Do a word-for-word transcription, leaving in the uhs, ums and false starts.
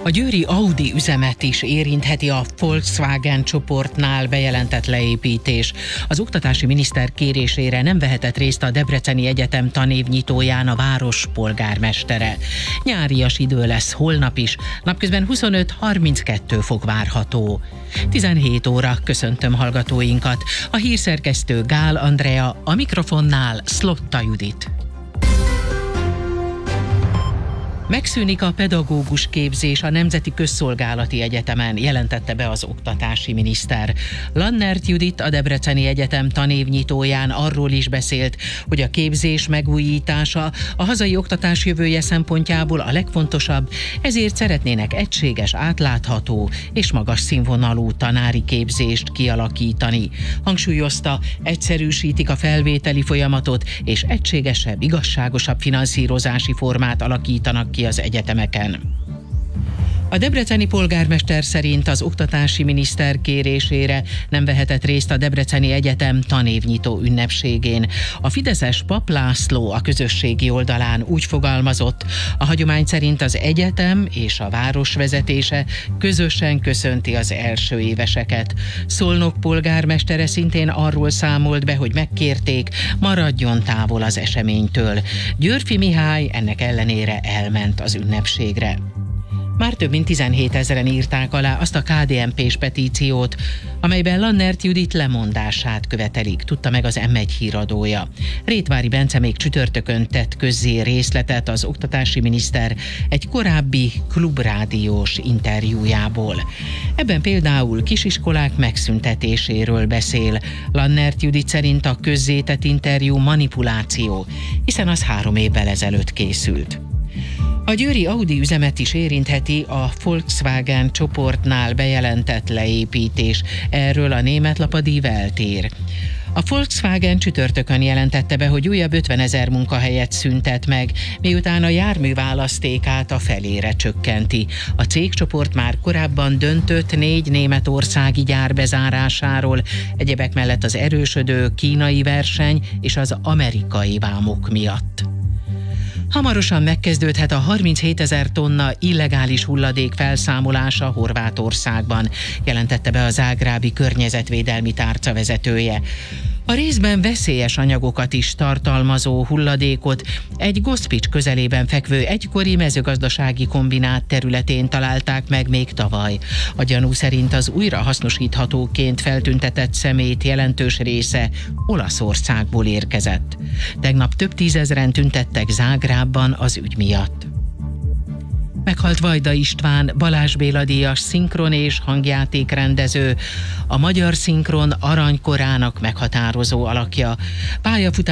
A győri Audi üzemet is érintheti a Volkswagen csoportnál bejelentett leépítés. Az oktatási miniszter kérésére nem vehetett részt a Debreceni Egyetem tanévnyitóján a város polgármestere. Nyárias idő lesz holnap is, napközben huszonöt-harminckettő fok várható. tizenhét óra, köszöntöm hallgatóinkat. A hírszerkesztő Gál Andrea, a mikrofonnál Szlotta Judit. Megszűnik a pedagógus képzés a Nemzeti Közszolgálati Egyetemen, jelentette be az oktatási miniszter. Lannert Judit, a Debreceni Egyetem tanévnyitóján arról is beszélt, hogy a képzés megújítása a hazai oktatás jövője szempontjából a legfontosabb, ezért szeretnének egységes, átlátható és magas színvonalú tanári képzést kialakítani. Hangsúlyozta, egyszerűsítik a felvételi folyamatot, és egységesebb, igazságosabb finanszírozási formát alakítanak ki az egyetemeken. A debreceni polgármester szerint az oktatási miniszter kérésére nem vehetett részt a Debreceni Egyetem tanévnyitó ünnepségén. A fideszes Pap László a közösségi oldalán úgy fogalmazott, a hagyomány szerint az egyetem és a város vezetése közösen köszönti az első éveseket. Szolnok polgármestere szintén arról számolt be, hogy megkérték, maradjon távol az eseménytől. Györffy Mihály ennek ellenére elment az ünnepségre. Már több mint tizenhétezren írták alá azt a ká dé en pés petíciót, amelyben Lannert Judit lemondását követelik, tudta meg az em egy híradója. Rétvári Bence még csütörtökön tett közzé részletet az oktatási miniszter egy korábbi klubrádiós interjújából. Ebben például kisiskolák megszüntetéséről beszél. Lannert Judit szerint a közzétett interjú manipuláció, hiszen az három évvel ezelőtt készült. A győri Audi üzemet is érintheti a Volkswagen csoportnál bejelentett leépítés. Erről a német lap a Die Welt ír. A Volkswagen csütörtökön jelentette be, hogy újabb ötvenezer munkahelyet szüntet meg, miután a járműválasztékát a felére csökkenti. A cégcsoport már korábban döntött négy németországi gyár bezárásáról, egyebek mellett az erősödő kínai verseny és az amerikai vámok miatt. Hamarosan megkezdődhet a harminchétezer tonna illegális hulladék felszámolása Horvátországban, jelentette be a zágrábi környezetvédelmi tárca vezetője. A részben veszélyes anyagokat is tartalmazó hulladékot egy Gospics közelében fekvő egykori mezőgazdasági kombinát területén találták meg még tavaly. A gyanú szerint az újrahasznosíthatóként feltüntetett szemét jelentős része Olaszországból érkezett. Tegnap több tízezren tüntettek Zágrábban az ügy miatt. Meghalt Vajda István, Balázs Béla díjas szinkron és hangjátékrendező, a magyar szinkron aranykorának meghatározó alakja. Pályafutását